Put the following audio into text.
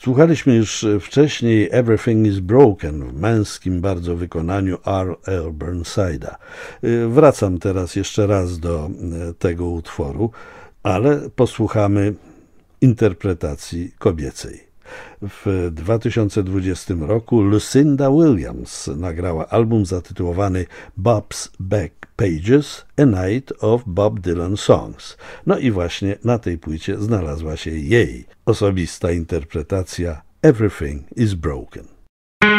Słuchaliśmy już wcześniej Everything is Broken w męskim bardzo wykonaniu R.L. Burnside'a. Wracam teraz jeszcze raz do tego utworu, ale posłuchamy interpretacji kobiecej. W 2020 roku Lucinda Williams nagrała album zatytułowany Bob's Back Pages, A Night of Bob Dylan Songs. No i właśnie na tej płycie znalazła się jej osobista interpretacja Everything is Broken.